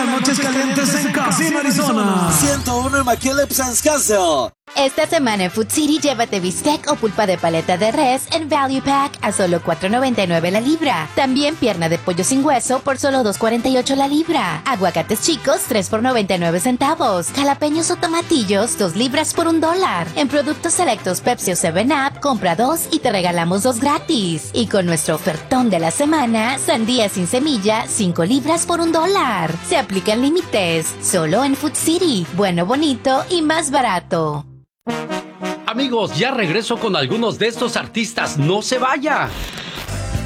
las noches calientes en Casino Arizona. 101 en McKinley, Castle. Esta semana en Food City, llévate bistec o pulpa de paleta de res en Value Pack a solo $4.99 la libra. También pierna de pollo sin hueso por solo $2.48 la libra. Aguacates chicos, 3 por 99 centavos. Jalapeños o tomatillos, 2 libras por $1. En productos selectos Pepsi o 7-Up, compra 2 y te regalamos 2 gratis. Y con nuestro ofertón de la semana, sandía sin semilla, 5 libras por $1. Se aplican límites. Solo en Food City. Bueno, bonito y más barato. Amigos, ya regreso con algunos de estos artistas. ¡No se vaya!